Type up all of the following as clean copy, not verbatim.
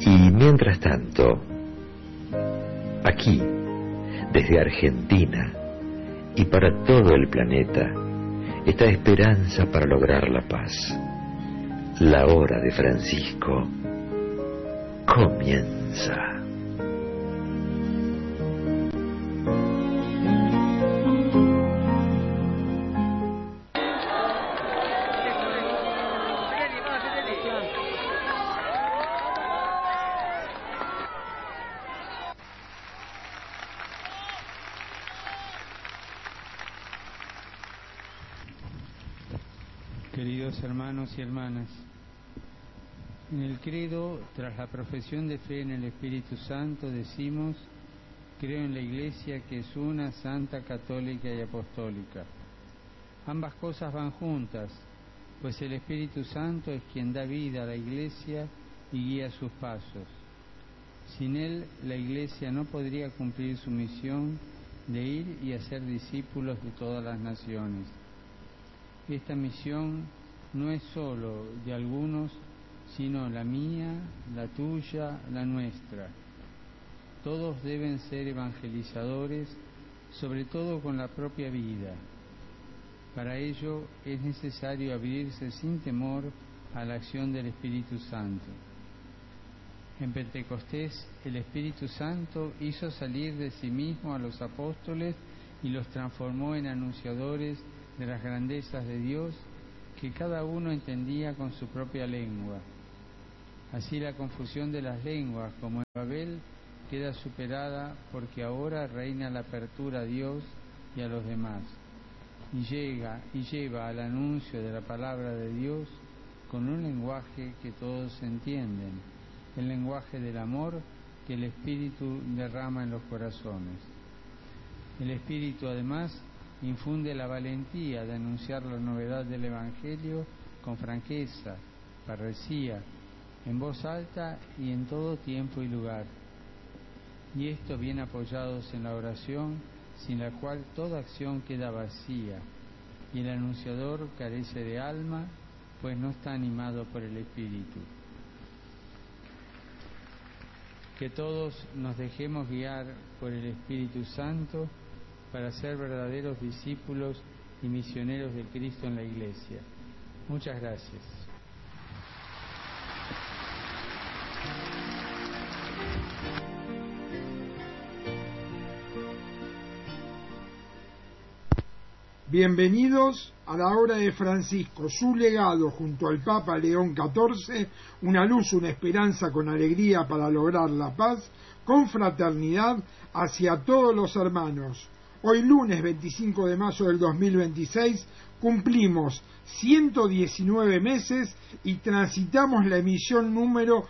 Y mientras tanto, aquí, desde Argentina y para todo el planeta, está esperanza para lograr la paz. La hora de Francisco comienza. Queridos hermanos y hermanas, en el credo, tras la profesión de fe en el Espíritu Santo, decimos: creo en la Iglesia, que es una, santa, católica y apostólica. Ambas cosas van juntas, pues el Espíritu Santo es quien da vida a la Iglesia y guía sus pasos. Sin él, la Iglesia no podría cumplir su misión de ir y hacer discípulos de todas las naciones. Esta misión no es solo de algunos, sino la mía, la tuya, la nuestra. Todos deben ser evangelizadores, sobre todo con la propia vida. Para ello es necesario abrirse sin temor a la acción del Espíritu Santo. En Pentecostés, el Espíritu Santo hizo salir de sí mismo a los apóstoles y los transformó en anunciadores de las grandezas de Dios, que cada uno entendía con su propia lengua. Así la confusión de las lenguas, como en Babel, queda superada, porque ahora reina la apertura a Dios y a los demás, y lleva al anuncio de la palabra de Dios con un lenguaje que todos entienden, el lenguaje del amor que el Espíritu derrama en los corazones. El Espíritu, además, infunde la valentía de anunciar la novedad del Evangelio con franqueza, parresía, en voz alta y en todo tiempo y lugar. Y esto bien apoyados en la oración, sin la cual toda acción queda vacía, y el anunciador carece de alma, pues no está animado por el Espíritu. Que todos nos dejemos guiar por el Espíritu Santo para ser verdaderos discípulos y misioneros de Cristo en la Iglesia. Muchas gracias. Bienvenidos a la hora de Francisco, su legado junto al Papa León XIV, una luz, una esperanza con alegría para lograr la paz, con fraternidad hacia todos los hermanos. Hoy lunes 25 de mayo del 2026 cumplimos 119 meses y transitamos la emisión número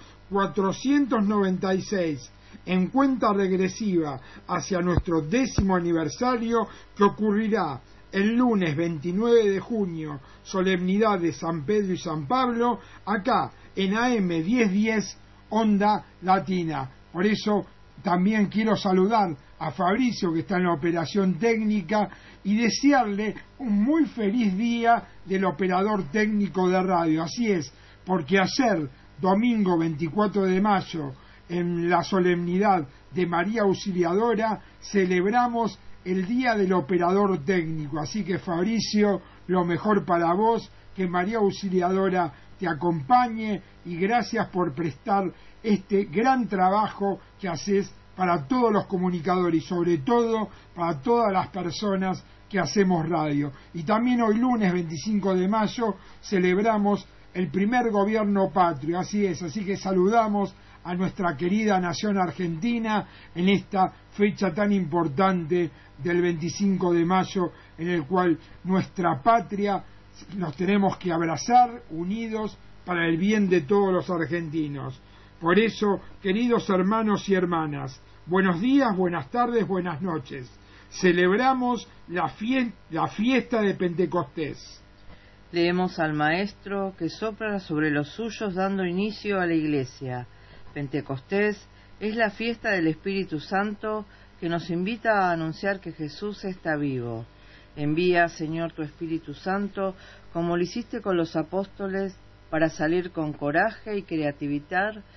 496 en cuenta regresiva hacia nuestro 10º aniversario, que ocurrirá el lunes 29 de junio, solemnidad de San Pedro y San Pablo, acá en AM 1010 Onda Latina. Por eso también quiero saludar a Fabricio, que está en la operación técnica, y desearle un muy feliz día del operador técnico de radio. Así es, porque ayer, domingo 24 de mayo, en la solemnidad de María Auxiliadora, celebramos el día del operador técnico. Así que, Fabricio, lo mejor para vos, que María Auxiliadora te acompañe, y gracias por prestar este gran trabajo que haces para todos los comunicadores y sobre todo para todas las personas que hacemos radio. Y también hoy lunes 25 de mayo celebramos el primer gobierno patrio, así es, así que saludamos a nuestra querida nación argentina en esta fecha tan importante del 25 de mayo, en el cual nuestra patria nos tenemos que abrazar unidos para el bien de todos los argentinos. Por eso, queridos hermanos y hermanas, buenos días, buenas tardes, buenas noches. Celebramos la fiesta de Pentecostés. Leemos al Maestro que sopla sobre los suyos dando inicio a la Iglesia. Pentecostés es la fiesta del Espíritu Santo que nos invita a anunciar que Jesús está vivo. Envía, Señor, tu Espíritu Santo, como lo hiciste con los apóstoles, para salir con coraje y creatividad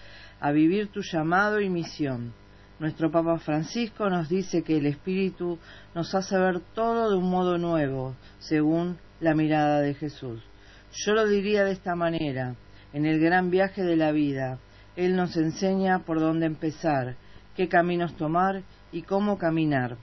a vivir tu llamado y misión. Nuestro Papa Francisco nos dice que el Espíritu nos hace ver todo de un modo nuevo, según la mirada de Jesús. Yo lo diría de esta manera: en el gran viaje de la vida, Él nos enseña por dónde empezar, qué caminos tomar y cómo caminar.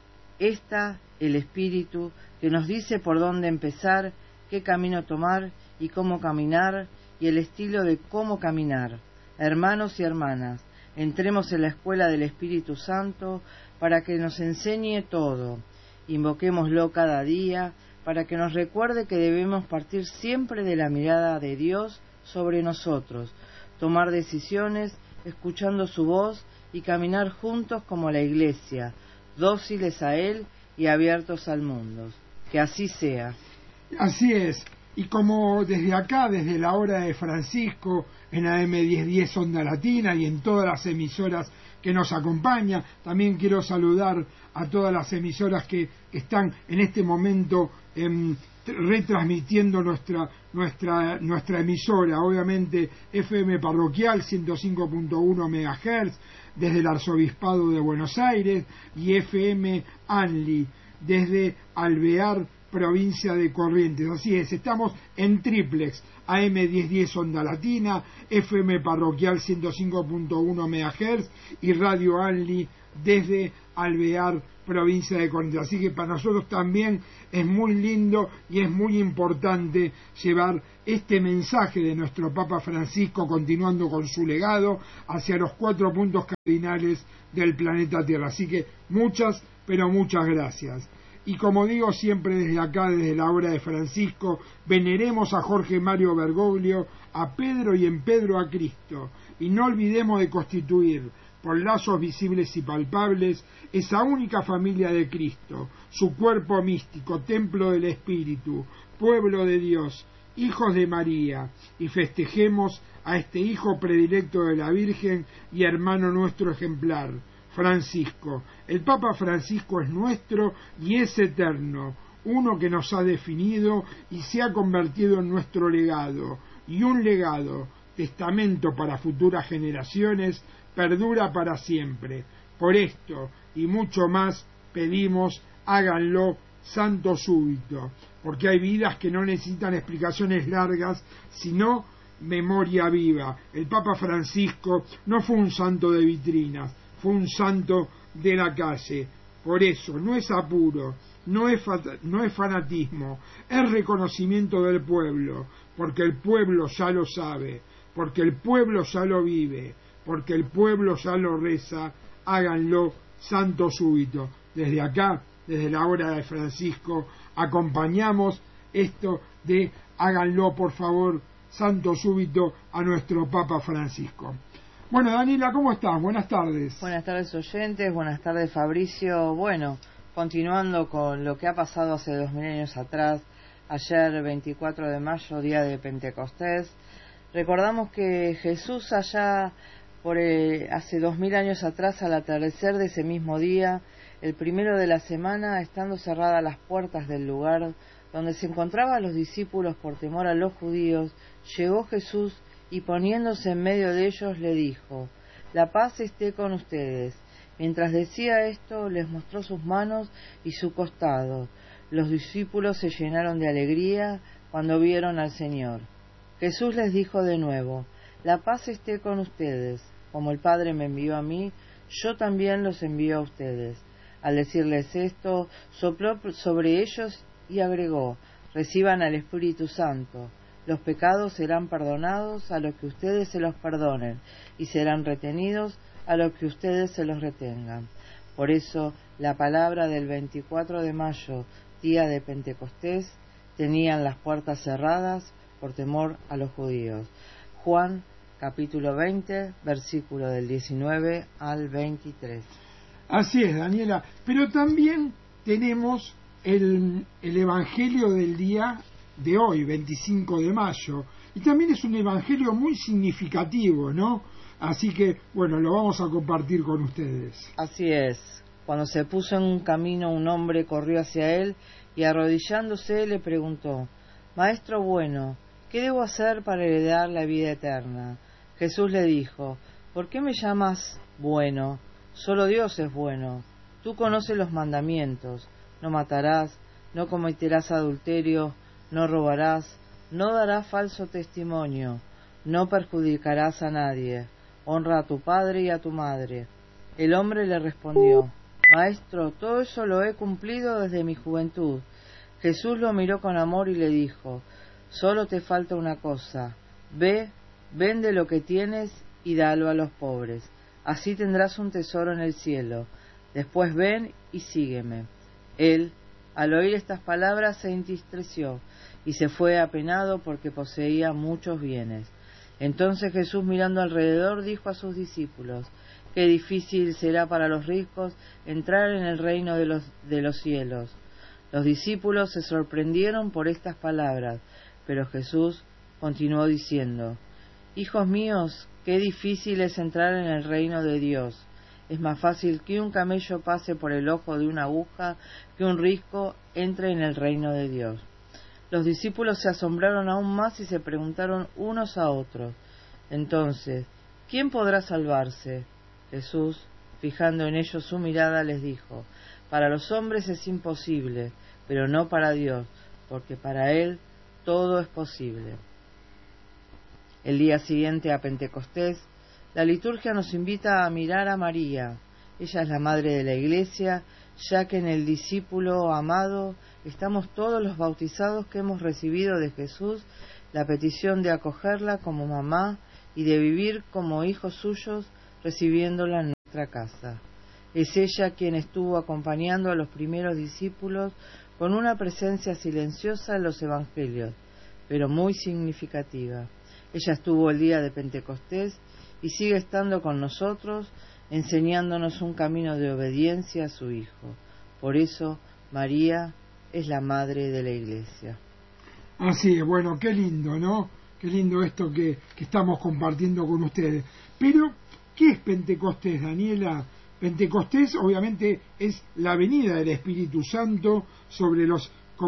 Está el Espíritu que nos dice por dónde empezar, qué camino tomar y cómo caminar, y el estilo de cómo caminar. Hermanos y hermanas, entremos en la escuela del Espíritu Santo para que nos enseñe todo. Invoquémoslo cada día para que nos recuerde que debemos partir siempre de la mirada de Dios sobre nosotros, tomar decisiones escuchando su voz y caminar juntos como la Iglesia, dóciles a Él y abiertos al mundo. Que así sea. Así es. Y como desde acá, desde la hora de Francisco, en AM 1010 Onda Latina y en todas las emisoras que nos acompañan, también quiero saludar a todas las emisoras que están en este momento retransmitiendo nuestra emisora, obviamente FM Parroquial 105.1 MHz desde el Arzobispado de Buenos Aires, y FM Anli desde Alvear, provincia de Corrientes. Así es, estamos en triplex, AM 1010 Onda Latina, FM Parroquial 105.1 MHz y Radio Anli desde Alvear, provincia de Corrientes. Así que para nosotros también es muy lindo y es muy importante llevar este mensaje de nuestro Papa Francisco, continuando con su legado hacia los 4 puntos cardinales del planeta Tierra. Así que muchas, pero muchas gracias. Y como digo siempre desde acá, desde la hora de Francisco, veneremos a Jorge Mario Bergoglio, a Pedro y en Pedro a Cristo, y no olvidemos de constituir, por lazos visibles y palpables, esa única familia de Cristo, su cuerpo místico, templo del Espíritu, pueblo de Dios, hijos de María, y festejemos a este hijo predilecto de la Virgen y hermano nuestro ejemplar, Francisco. El Papa Francisco es nuestro y es eterno, uno que nos ha definido y se ha convertido en nuestro legado, y un legado, testamento para futuras generaciones, perdura para siempre. Por esto y mucho más pedimos, háganlo santo súbito, porque hay vidas que no necesitan explicaciones largas, sino memoria viva. El Papa Francisco no fue un santo de vitrinas, fue un santo de la calle. Por eso no es apuro, no es fanatismo, es reconocimiento del pueblo, porque el pueblo ya lo sabe, porque el pueblo ya lo vive, porque el pueblo ya lo reza. Háganlo santo súbito. Desde acá, desde la hora de Francisco, acompañamos esto de háganlo por favor santo súbito a nuestro Papa Francisco. Bueno, Daniela, ¿cómo estás? Buenas tardes. Buenas tardes, oyentes. Buenas tardes, Fabricio. Bueno, continuando con lo que ha pasado hace 2000 años atrás, ayer 24 de mayo, día de Pentecostés, recordamos que Jesús allá hace 2000 años atrás, al atardecer de ese mismo día, el primero de la semana, estando cerradas las puertas del lugar donde se encontraban los discípulos por temor a los judíos, llegó Jesús y poniéndose en medio de ellos le dijo: la paz esté con ustedes. Mientras decía esto, les mostró sus manos y su costado. Los discípulos se llenaron de alegría cuando vieron al Señor. Jesús les dijo de nuevo: la paz esté con ustedes. Como el Padre me envió a mí, yo también los envío a ustedes. Al decirles esto, sopló sobre ellos y agregó: reciban al Espíritu Santo. Los pecados serán perdonados a los que ustedes se los perdonen, y serán retenidos a los que ustedes se los retengan. Por eso, la palabra del 24 de mayo, día de Pentecostés, tenían las puertas cerradas por temor a los judíos. Juan, capítulo 20, versículo del 19 al 23. Así es, Daniela. Pero también tenemos el Evangelio del día de hoy, 25 de mayo, y también es un evangelio muy significativo, ¿no? Así que, bueno, lo vamos a compartir con ustedes. Así es. Cuando se puso en un camino, un hombre corrió hacia él y arrodillándose le preguntó: Maestro bueno, ¿qué debo hacer para heredar la vida eterna? Jesús le dijo: ¿por qué me llamas bueno? Solo Dios es bueno. Tú conoces los mandamientos: no matarás, no cometerás adulterio, no robarás, no darás falso testimonio, no perjudicarás a nadie, honra a tu padre y a tu madre. El hombre le respondió: Maestro, todo eso lo he cumplido desde mi juventud. Jesús lo miró con amor y le dijo: Solo te falta una cosa. Ve, vende lo que tienes y dalo a los pobres. Así tendrás un tesoro en el cielo. Después ven y sígueme. Él, al oír estas palabras, se entristeció y se fue apenado porque poseía muchos bienes. Entonces Jesús, mirando alrededor, dijo a sus discípulos: Qué difícil será para los ricos entrar en el reino de los cielos. Los discípulos se sorprendieron por estas palabras, pero Jesús continuó diciendo: Hijos míos, qué difícil es entrar en el reino de Dios. Es más fácil que un camello pase por el ojo de una aguja que un rico entre en el reino de Dios. Los discípulos se asombraron aún más y se preguntaron unos a otros: Entonces, ¿quién podrá salvarse? Jesús, fijando en ellos su mirada, les dijo: Para los hombres es imposible, pero no para Dios, porque para Él todo es posible. El día siguiente a Pentecostés, la liturgia nos invita a mirar a María. Ella es la madre de la Iglesia, ya que en el discípulo amado estamos todos los bautizados que hemos recibido de Jesús la petición de acogerla como mamá y de vivir como hijos suyos, recibiéndola en nuestra casa. Es ella quien estuvo acompañando a los primeros discípulos con una presencia silenciosa en los evangelios, pero muy significativa. Ella estuvo el día de Pentecostés y sigue estando con nosotros, enseñándonos un camino de obediencia a su Hijo. Por eso, María es la madre de la Iglesia. Así es, bueno, qué lindo, ¿no? Qué lindo esto que estamos compartiendo con ustedes. Pero, ¿qué es Pentecostés, Daniela? Pentecostés, obviamente, es la venida del Espíritu Santo sobre los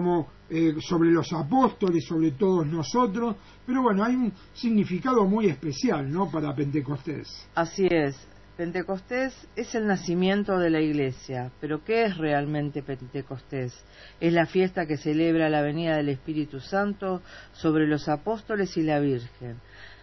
apóstoles, sobre todos nosotros, pero bueno, hay un significado muy especial, ¿no?, para Pentecostés. Así es, Pentecostés es el nacimiento de la Iglesia, pero ¿qué es realmente Pentecostés? Es la fiesta que celebra la venida del Espíritu Santo sobre los apóstoles y la Virgen,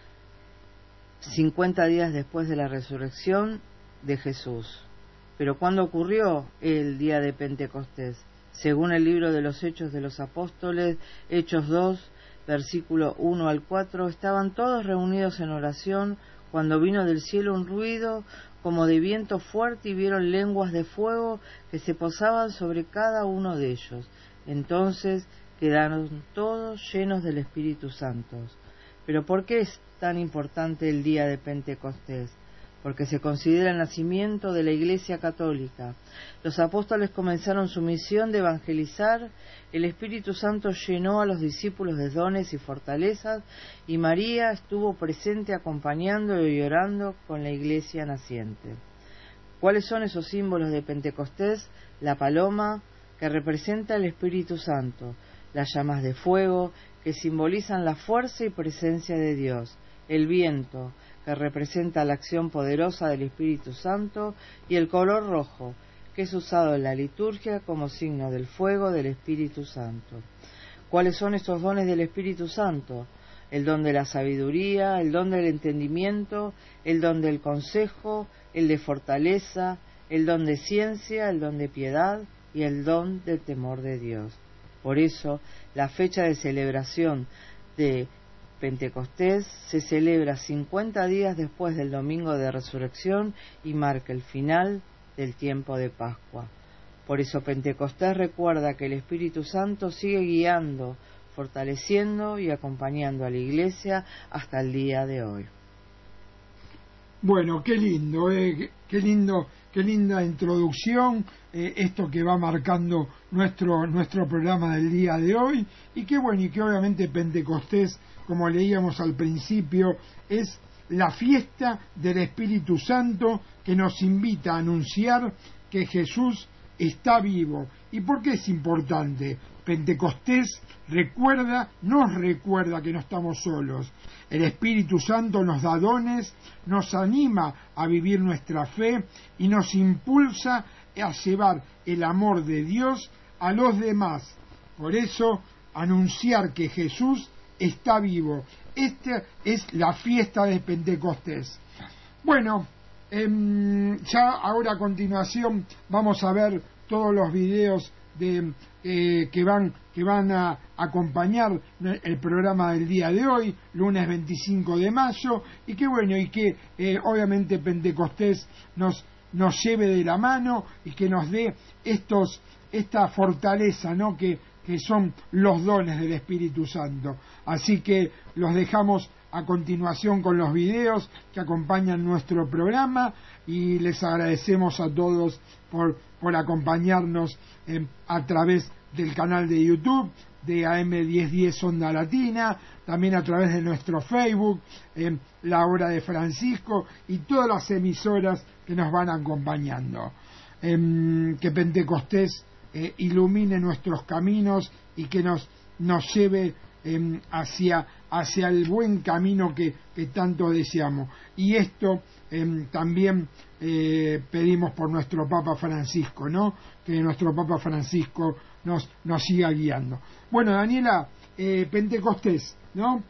50 días después de la resurrección de Jesús. Pero ¿cuándo ocurrió el día de Pentecostés? Según el libro de los Hechos de los Apóstoles, Hechos 2, versículo 1 al 4, estaban todos reunidos en oración cuando vino del cielo un ruido como de viento fuerte y vieron lenguas de fuego que se posaban sobre cada uno de ellos. Entonces quedaron todos llenos del Espíritu Santo. ¿Pero por qué es tan importante el día de Pentecostés? Porque se considera el nacimiento de la Iglesia Católica. Los apóstoles comenzaron su misión de evangelizar, el Espíritu Santo llenó a los discípulos de dones y fortalezas, y María estuvo presente acompañando y orando con la Iglesia naciente. ¿Cuáles son esos símbolos de Pentecostés? La paloma, que representa el Espíritu Santo, las llamas de fuego, que simbolizan la fuerza y presencia de Dios, el viento, que representa la acción poderosa del Espíritu Santo, y el color rojo, que es usado en la liturgia como signo del fuego del Espíritu Santo. ¿Cuáles son estos dones del Espíritu Santo? El don de la sabiduría, el don del entendimiento, el don del consejo, el de fortaleza, el don de ciencia, el don de piedad y el don del temor de Dios. Por eso, la fecha de celebración de Pentecostés se celebra 50 días después del domingo de resurrección y marca el final del tiempo de Pascua. Por eso Pentecostés recuerda que el Espíritu Santo sigue guiando, fortaleciendo y acompañando a la Iglesia hasta el día de hoy. Bueno, qué lindo, qué linda introducción, esto que va marcando nuestro programa del día de hoy, y qué bueno, y que obviamente Pentecostés, como leíamos al principio, es la fiesta del Espíritu Santo que nos invita a anunciar que Jesús está vivo. ¿Y por qué es importante? Pentecostés nos recuerda que no estamos solos. El Espíritu Santo nos da dones, nos anima a vivir nuestra fe y nos impulsa a llevar el amor de Dios a los demás. Por eso, anunciar que Jesús está vivo. Esta es la fiesta de Pentecostés. Bueno, ya ahora a continuación vamos a ver todos los videos que van a acompañar el programa del día de hoy, lunes 25 de mayo, y que bueno, y que obviamente Pentecostés nos lleve de la mano y que nos dé esta fortaleza, ¿no?, que son los dones del Espíritu Santo. Así que los dejamos a continuación con los videos que acompañan nuestro programa y les agradecemos a todos por acompañarnos a través del canal de YouTube de AM1010 Onda Latina, también a través de nuestro Facebook, La Hora de Francisco y todas las emisoras que nos van acompañando. Que Pentecostés ilumine nuestros caminos y que nos lleve hacia el buen camino que tanto deseamos. Y esto también pedimos por nuestro Papa Francisco, ¿no?, que nuestro Papa Francisco nos siga guiando. Bueno, Daniela, Pentecostés, ¿no?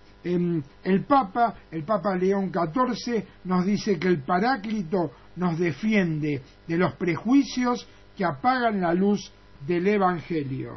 El Papa León XIV nos dice que el Paráclito nos defiende de los prejuicios que apagan la luz del Evangelio.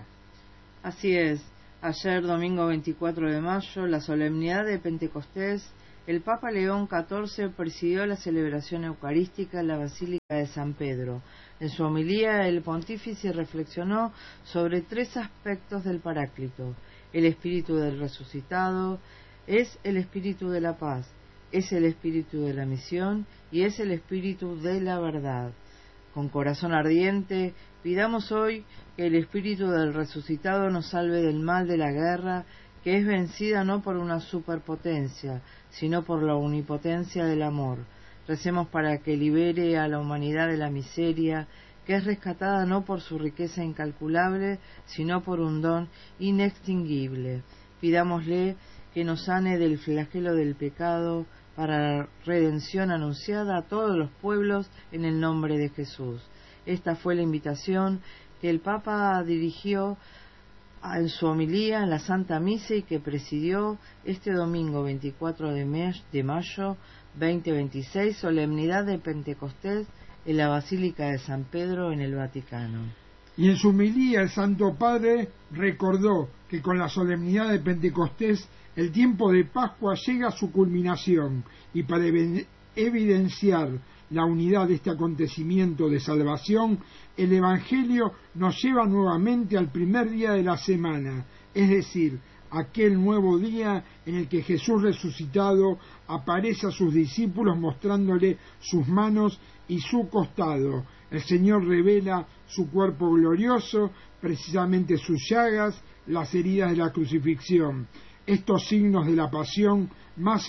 Así es. Ayer, domingo 24 de mayo, la solemnidad de Pentecostés, el Papa León XIV presidió la celebración eucarística en la Basílica de San Pedro. En su homilía, el pontífice reflexionó sobre 3 aspectos del Paráclito. El espíritu del resucitado es el espíritu de la paz, es el espíritu de la misión y es el espíritu de la verdad. Con corazón ardiente, pidamos hoy que el espíritu del resucitado nos salve del mal de la guerra, que es vencida no por una superpotencia, sino por la omnipotencia del amor. Recemos para que libere a la humanidad de la miseria, que es rescatada no por su riqueza incalculable, sino por un don inextinguible. Pidámosle que nos sane del flagelo del pecado, para la redención anunciada a todos los pueblos en el nombre de Jesús. Esta fue la invitación que el Papa dirigió en su homilía en la Santa Misa y que presidió este domingo 24 de mayo 2026, solemnidad de Pentecostés en la Basílica de San Pedro en el Vaticano. Y en su homilía el Santo Padre recordó que con la solemnidad de Pentecostés el tiempo de Pascua llega a su culminación y para evidenciar la unidad de este acontecimiento de salvación, el Evangelio nos lleva nuevamente al primer día de la semana, es decir, aquel nuevo día en el que Jesús resucitado aparece a sus discípulos mostrándole sus manos y su costado. El Señor revela su cuerpo glorioso, precisamente sus llagas, las heridas de la crucifixión. Estos signos de la pasión más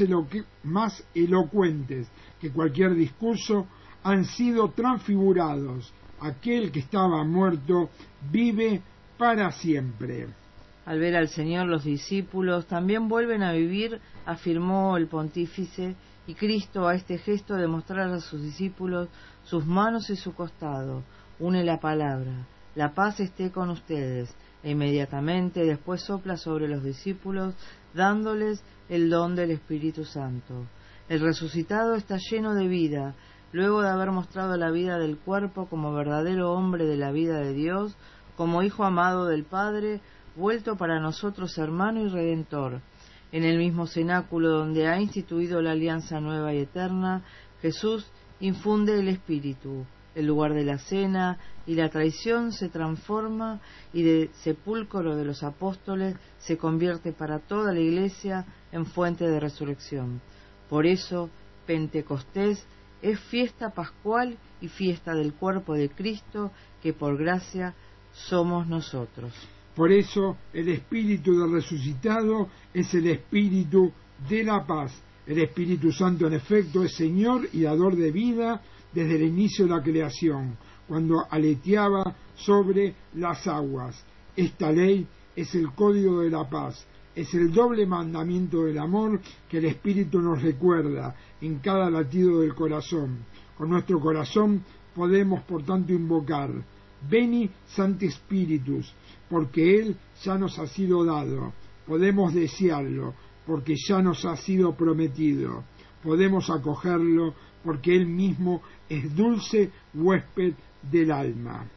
elocuentes que cualquier discurso han sido transfigurados. Aquel que estaba muerto vive para siempre. Al ver al Señor, los discípulos también vuelven a vivir, afirmó el pontífice, y Cristo a este gesto de mostrar a sus discípulos sus manos y su costado, une la palabra: la paz esté con ustedes, e inmediatamente después sopla sobre los discípulos, dándoles el don del Espíritu Santo. El resucitado está lleno de vida, luego de haber mostrado la vida del cuerpo como verdadero hombre de la vida de Dios, como Hijo amado del Padre, vuelto para nosotros hermano y redentor. En el mismo cenáculo donde ha instituido la alianza nueva y eterna, Jesús infunde el Espíritu. El lugar de la cena y la traición se transforma y de sepulcro de los apóstoles se convierte para toda la Iglesia en fuente de resurrección. Por eso, Pentecostés es fiesta pascual y fiesta del cuerpo de Cristo, que por gracia somos nosotros. Por eso, el Espíritu del resucitado es el Espíritu de la paz. El Espíritu Santo, en efecto, es Señor y dador de vida desde el inicio de la creación, cuando aleteaba sobre las aguas. Esta ley es el código de la paz, es el doble mandamiento del amor que el Espíritu nos recuerda en cada latido del corazón. Con nuestro corazón podemos, por tanto, invocar: Veni Sancti Spiritus, porque Él ya nos ha sido dado. Podemos desearlo, porque ya nos ha sido prometido. Podemos acogerlo, porque Él mismo es dulce huésped del alma.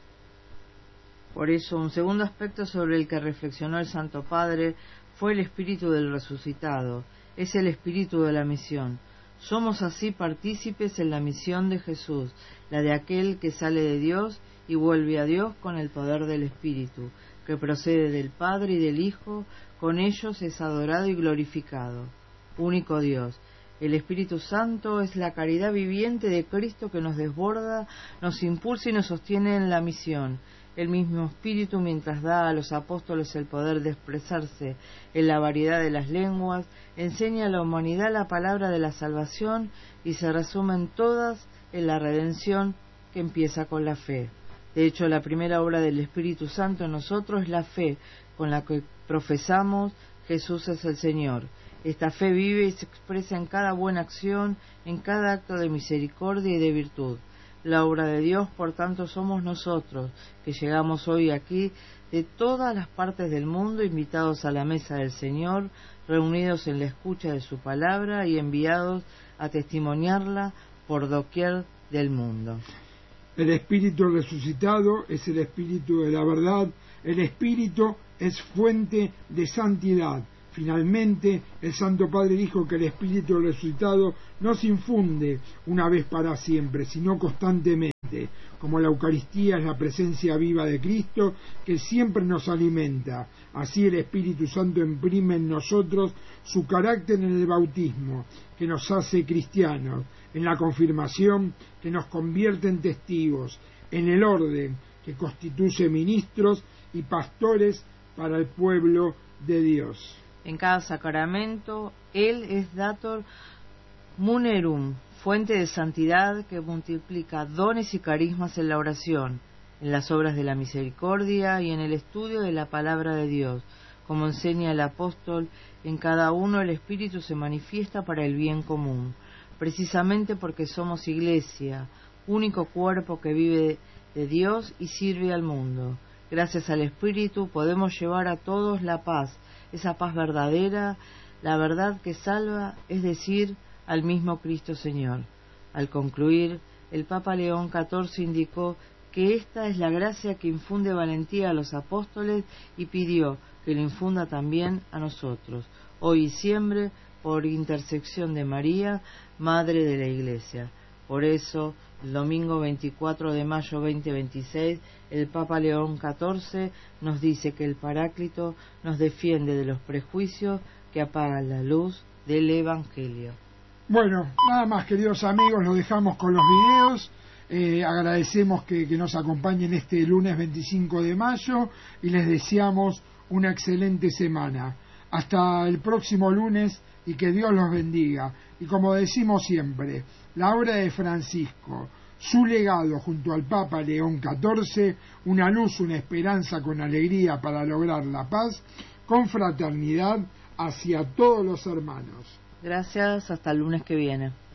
Por eso, un segundo aspecto sobre el que reflexionó el Santo Padre fue el espíritu del resucitado. Es el espíritu de la misión. Somos así partícipes en la misión de Jesús, la de aquel que sale de Dios y vuelve a Dios con el poder del Espíritu, que procede del Padre y del Hijo, con ellos es adorado y glorificado. Único Dios. El Espíritu Santo es la caridad viviente de Cristo que nos desborda, nos impulsa y nos sostiene en la misión. El mismo Espíritu, mientras da a los apóstoles el poder de expresarse en la variedad de las lenguas, enseña a la humanidad la palabra de la salvación y se resumen todas en la redención que empieza con la fe. De hecho, la primera obra del Espíritu Santo en nosotros es la fe, con la que profesamos Jesús es el Señor. Esta fe vive y se expresa en cada buena acción, en cada acto de misericordia y de virtud. La obra de Dios, por tanto, somos nosotros, que llegamos hoy aquí de todas las partes del mundo, invitados a la mesa del Señor, reunidos en la escucha de su palabra y enviados a testimoniarla por doquier del mundo. El Espíritu resucitado es el Espíritu de la verdad, el Espíritu es fuente de santidad. Finalmente, el Santo Padre dijo que el Espíritu resucitado no se infunde una vez para siempre, sino constantemente, como la Eucaristía es la presencia viva de Cristo que siempre nos alimenta. Así el Espíritu Santo imprime en nosotros su carácter en el bautismo, que nos hace cristianos, en la confirmación, que nos convierte en testigos, en el orden, que constituye ministros y pastores para el pueblo de Dios. En cada sacramento, Él es dator munerum, fuente de santidad que multiplica dones y carismas en la oración, en las obras de la misericordia y en el estudio de la palabra de Dios. Como enseña el apóstol, en cada uno el Espíritu se manifiesta para el bien común, precisamente porque somos Iglesia, único cuerpo que vive de Dios y sirve al mundo. Gracias al Espíritu podemos llevar a todos la paz, esa paz verdadera, la verdad que salva, es decir, al mismo Cristo Señor. Al concluir, el Papa León XIV indicó que esta es la gracia que infunde valentía a los apóstoles y pidió que lo infunda también a nosotros, hoy y siempre, por intersección de María, Madre de la Iglesia. Por eso, el domingo 24 de mayo 2026, el Papa León XIV nos dice que el Paráclito nos defiende de los prejuicios que apagan la luz del Evangelio. Bueno, nada más, queridos amigos, lo dejamos con los videos. Agradecemos que nos acompañen este lunes 25 de mayo y les deseamos una excelente semana. Hasta el próximo lunes y que Dios los bendiga. Y como decimos siempre, la obra de Francisco, su legado junto al Papa León XIV, una luz, una esperanza con alegría para lograr la paz, con fraternidad hacia todos los hermanos. Gracias, hasta el lunes que viene.